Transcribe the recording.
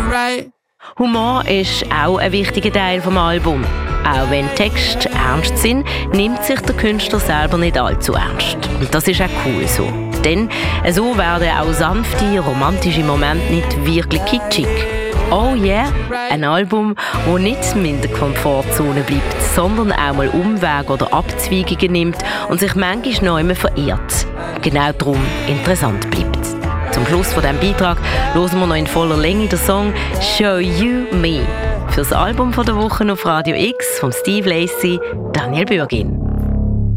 alright. Humor ist auch ein wichtiger Teil des Albums. Auch wenn Texte ernst sind, nimmt sich der Künstler selber nicht allzu ernst. Und das ist auch cool so. Denn so werden auch sanfte, romantische Momente nicht wirklich kitschig. Oh yeah, ein Album, das nicht in der Komfortzone bleibt, sondern auch mal Umwege oder Abzweigungen nimmt und sich manchmal noch immer verirrt. Genau darum interessant bleibt. Zum Schluss von diesem Beitrag hören wir noch in voller Länge den Song «Show You Me» für das Album der Woche auf Radio X von Steve Lacy, Daniel Bürgin.